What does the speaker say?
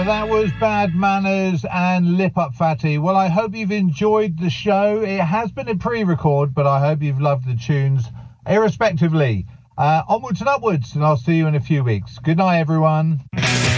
That was Bad Manners and Lip Up Fatty. Well, I hope you've enjoyed the show. It has been a pre-record, but I hope you've loved the tunes irrespectively. Onwards and upwards, and I'll see you in a few weeks. Good night, everyone.